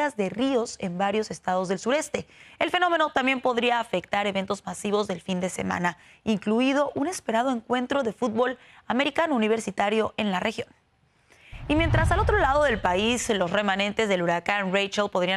históricas de ríos en varios estados del sureste. El fenómeno también podría afectar eventos masivos del fin de semana, incluido un esperado encuentro de fútbol americano universitario en la región. Y mientras al otro lado del país los remanentes del huracán Rachel podrían